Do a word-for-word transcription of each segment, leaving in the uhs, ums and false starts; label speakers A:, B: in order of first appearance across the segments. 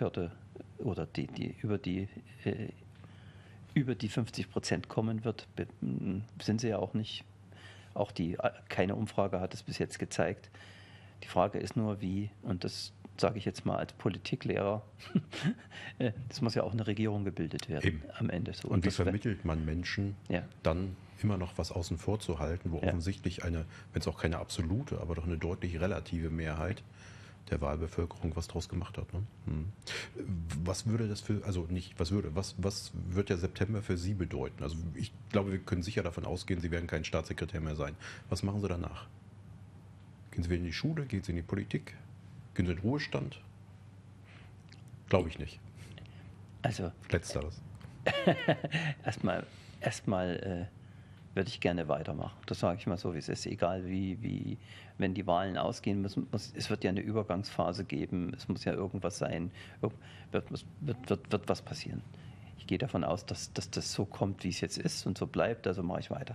A: Zweithürde oder die, die über die äh, über die fünfzig Prozent kommen wird, sind sie ja auch nicht. Auch die, keine Umfrage hat es bis jetzt gezeigt. Die Frage ist nur, wie, und das sage ich jetzt mal als Politiklehrer, es muss ja auch eine Regierung gebildet werden.
B: Eben.
A: Am Ende. So.
B: Und, und wie vermittelt man Menschen,
A: ja.
B: dann immer noch was außen vor zu halten, wo ja. offensichtlich eine, wenn es auch keine absolute, aber doch eine deutlich relative Mehrheit der Wahlbevölkerung was draus gemacht hat. Ne? Hm. Was würde das für, also nicht, was würde, was, was wird der September für Sie bedeuten? Also ich glaube, wir können sicher davon ausgehen, Sie werden kein Staatssekretär mehr sein. Was machen Sie danach? Gehen Sie wieder in die Schule? Gehen Sie in die Politik? Gehen Sie in den Ruhestand? Glaube ich nicht.
A: Also
B: Letzteres.
A: erstmal, erstmal äh, würde ich gerne weitermachen. Das sage ich mal so, wie es ist. Egal wie, wie wenn die Wahlen ausgehen müssen, muss, es wird ja eine Übergangsphase geben. Es muss ja irgendwas sein. Wird, wird, wird, wird was passieren. Ich gehe davon aus, dass, dass das so kommt, wie es jetzt ist und so bleibt. Also mache ich weiter.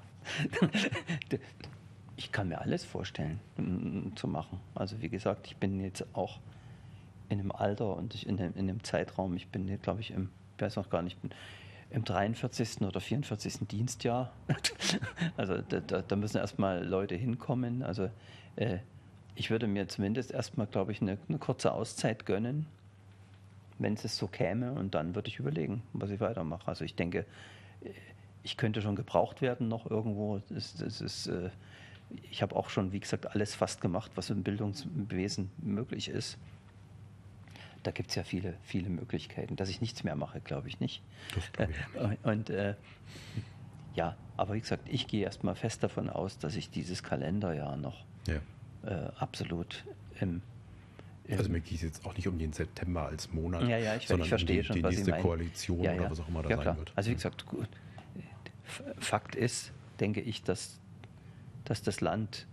A: Ich kann mir alles vorstellen zu machen. Also wie gesagt, ich bin jetzt auch in einem Alter und ich in, einem, in einem Zeitraum, ich bin, glaube ich, im, ich weiß noch gar nicht, bin im dreiundvierzigsten oder vierundvierzigsten Dienstjahr. Also da, da, da müssen erstmal Leute hinkommen. Also äh, ich würde mir zumindest erstmal, glaube ich, eine, eine kurze Auszeit gönnen, wenn es so käme, und dann würde ich überlegen, was ich weitermache. Also ich denke, ich könnte schon gebraucht werden noch irgendwo. Das, das ist, äh, ich habe auch schon, wie gesagt, alles fast gemacht, was im Bildungswesen möglich ist. Da gibt es ja viele, viele Möglichkeiten. Dass ich nichts mehr mache, glaube ich nicht.
B: Das glaube ich
A: äh, und äh, ja, aber wie gesagt, ich gehe erstmal fest davon aus, dass ich dieses Kalenderjahr noch
B: ja.
A: äh, absolut im, im
B: Also mir geht es jetzt auch nicht um den September als Monat,
A: ja, ja, ich,
B: sondern
A: ich verstehe
B: um die,
A: schon,
B: die
A: was
B: nächste
A: Sie meinen.
B: Koalition
A: ja, ja.
B: oder was auch immer da
A: ja,
B: sein
A: klar.
B: wird.
A: Also wie gesagt, gut, Fakt ist, denke ich, dass, dass das Land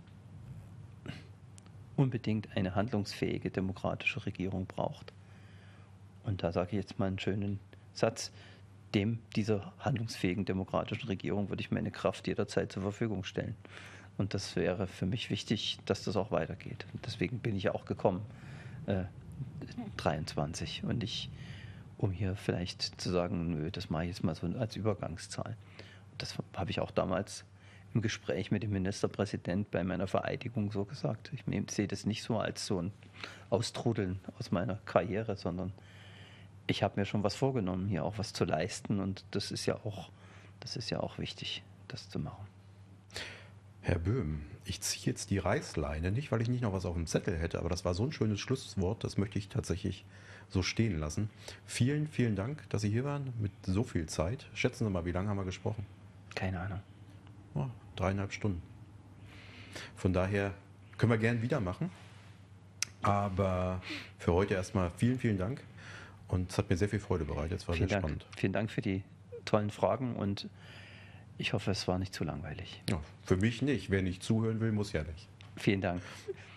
A: unbedingt eine handlungsfähige demokratische Regierung braucht. Und da sage ich jetzt mal einen schönen Satz: Dem dieser handlungsfähigen demokratischen Regierung würde ich meine Kraft jederzeit zur Verfügung stellen. Und das wäre für mich wichtig, dass das auch weitergeht. Und deswegen bin ich ja auch gekommen, äh, dreiundzwanzig. Und nicht, um hier vielleicht zu sagen, nö, das mache ich jetzt mal so als Übergangszahl. Und das habe ich auch damals im Gespräch mit dem Ministerpräsident bei meiner Vereidigung so gesagt. Ich sehe das nicht so als so ein Austrudeln aus meiner Karriere, sondern ich habe mir schon was vorgenommen, hier auch was zu leisten, und das ist ja auch, das ist ja auch wichtig, das zu machen.
B: Herr Böhm, ich ziehe jetzt die Reißleine, nicht weil ich nicht noch was auf dem Zettel hätte, aber das war so ein schönes Schlusswort, das möchte ich tatsächlich so stehen lassen. Vielen, vielen Dank, dass Sie hier waren mit so viel Zeit. Schätzen Sie mal, wie lange haben wir gesprochen?
A: Keine Ahnung.
B: Oh, dreieinhalb Stunden. Von daher können wir gern wieder machen, aber für heute erstmal vielen, vielen Dank. Und es hat mir sehr viel Freude bereitet. Es war
A: Vielen
B: sehr
A: Dank.
B: spannend.
A: Vielen Dank für die tollen Fragen, und ich hoffe, es war nicht zu langweilig.
B: Ja, für mich nicht. Wer nicht zuhören will, muss ja nicht.
A: Vielen Dank.